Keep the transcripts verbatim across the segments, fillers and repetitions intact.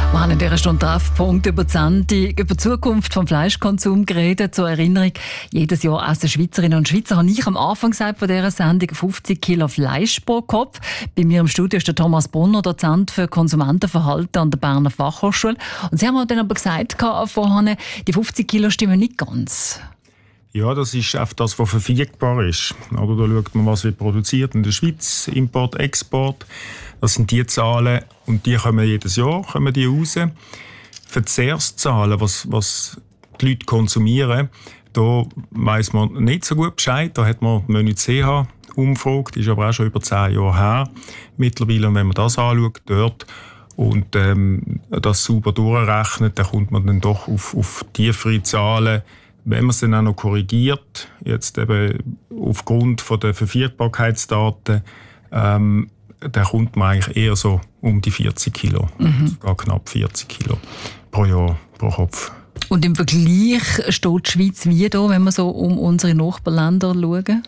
Wir haben in dieser Stunde Treffpunkt über die Sendung, über die Zukunft des Fleischkonsums geredet. Zur Erinnerung, jedes Jahr essen Schweizerinnen und Schweizer, habe ich am Anfang gesagt von dieser Sendung, fünfzig Kilo Fleisch pro Kopf. Bei mir im Studio ist der Thomas Brunner, Dozent für Konsumentenverhalten an der Berner Fachhochschule. Und Sie haben mir dann aber gesagt, vorhin, die fünfzig Kilo stimmen nicht ganz. Ja, das ist einfach das, was verfügbar ist. Oder da schaut man, was wird produziert in der Schweiz, Import, Export. Das sind die Zahlen und die kommen jedes Jahr kommen die raus. Verzehrszahlen, was, was die Leute konsumieren, da weiss man nicht so gut Bescheid. Da hat man die Menü C H umgefragt, die ist aber auch schon über zehn Jahre her mittlerweile. Und wenn man das anschaut, dort und ähm, das sauber durchrechnet, dann kommt man dann doch auf, auf tiefere Zahlen. Wenn man es dann auch noch korrigiert, jetzt eben aufgrund von der Verfügbarkeitsdaten, ähm, dann kommt man eigentlich eher so um die vierzig Kilo, mhm. sogar knapp vierzig Kilo pro Jahr, pro Kopf. Und im Vergleich steht die Schweiz wie da, wenn wir so um unsere Nachbarländer schauen?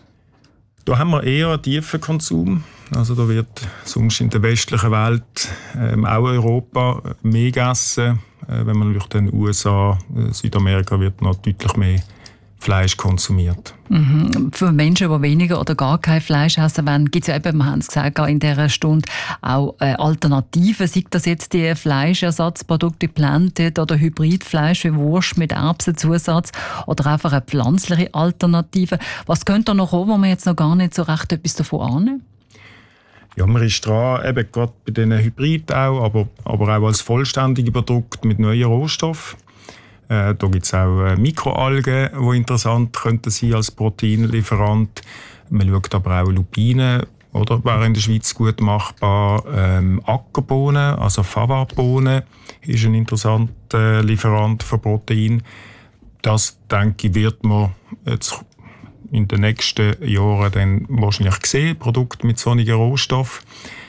Da haben wir eher einen tiefen Konsum. Also da wird sonst in der westlichen Welt, ähm, auch Europa, mehr gegessen. Äh, wenn man durch den U S A, äh, Südamerika wird noch deutlich mehr Fleisch konsumiert. Mhm. Für Menschen, die weniger oder gar kein Fleisch essen wollen, gibt es ja eben, wir haben es gesagt, in dieser Stunde auch äh, Alternativen. Sei das jetzt die Fleischersatzprodukte, Planted oder Hybridfleisch wie Wurst mit Erbsenzusatz oder einfach eine pflanzliche Alternative. Was könnte da noch kommen, wo man jetzt noch gar nicht so recht etwas davon ahnen? Ja, man ist dran, eben gerade bei diesen Hybrid auch, aber, aber auch als vollständige Produkte mit neuen Rohstoffen. Äh, da gibt es auch äh, Mikroalgen, die interessant könnten sein als Proteinlieferant. Man schaut aber auch Lupinen, oder, wäre in der Schweiz gut machbar. Ähm, Ackerbohnen, also Fava-Bohnen, ist ein interessanter Lieferant für Protein. Das, denke ich, wird man jetzt in den nächsten Jahren dann wahrscheinlich sehen, Produkte mit solchen Rohstoffen.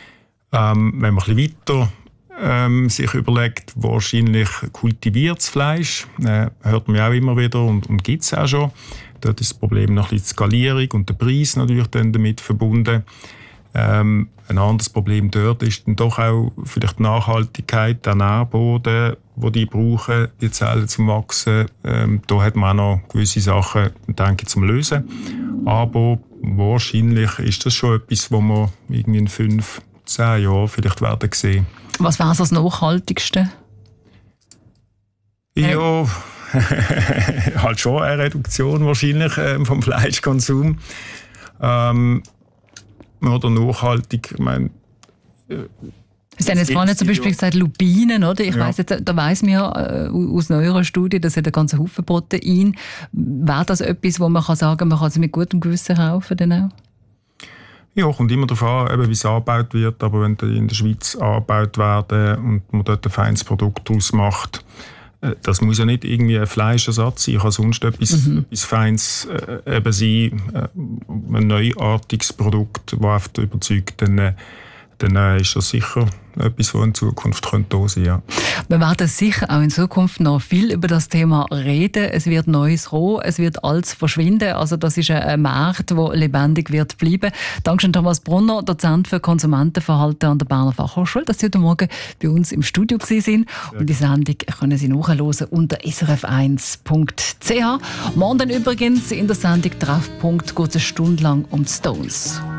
Ähm, wenn man ein bisschen weiter ähm, sich überlegt, wahrscheinlich kultiviertes Fleisch, äh, hört man ja auch immer wieder und, und gibt es auch schon. Dort ist das Problem noch ein bisschen die Skalierung und der Preis natürlich dann damit verbunden. Ähm, ein anderes Problem dort ist dann doch auch vielleicht die Nachhaltigkeit der Nährboden, die die brauchen, die Zellen zum Wachsen. Ähm, da hat man auch noch gewisse Sachen, denke ich, zum Lösen. Aber wahrscheinlich ist das schon etwas, was wir irgendwie in fünf, zehn Jahren vielleicht werden sehen. Was wäre das Nachhaltigste? Ja, halt schon eine Reduktion wahrscheinlich ähm, vom Fleischkonsum. Ähm, oder nachhaltig, ich meine, äh, Sie haben jetzt vorhin zum Beispiel gesagt, Lupinen, oder? Ich ja. weiss jetzt, da weiss man ja äh, aus neuerer Studie, das hat einen ganzen Haufen Protein. Wäre das etwas, wo man kann sagen, man kann es mit gutem Gewissen kaufen dann auch? Ja, kommt immer darauf an, eben, wie es angebaut wird. Aber wenn die in der Schweiz angebaut werden und man dort ein feines Produkt daraus macht, äh, das muss ja nicht irgendwie ein Fleischersatz sein. Kann sonst etwas, mhm. etwas Feines äh, eben sein, äh, ein neuartiges Produkt, das oft überzeugt, dann, äh, dann äh, ist das sicher etwas, was in Zukunft könnte da sein, ja. Wir werden sicher auch in Zukunft noch viel über das Thema reden. Es wird Neues kommen, es wird Altes verschwinden. Also das ist ein Markt, der lebendig wird bleiben. Dankeschön Thomas Brunner, Dozent für Konsumentenverhalten an der Berner Fachhochschule, dass Sie heute Morgen bei uns im Studio waren. Und die Sendung können Sie nachhören unter s r f eins punkt c h. Morgen übrigens in der Sendung Treffpunkt geht es eine Stunde lang um die Stones.